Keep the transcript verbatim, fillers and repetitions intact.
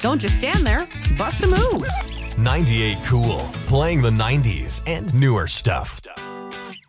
Don't just stand there. Bust a move. ninety-eight Cool, playing the nineties and newer stuff.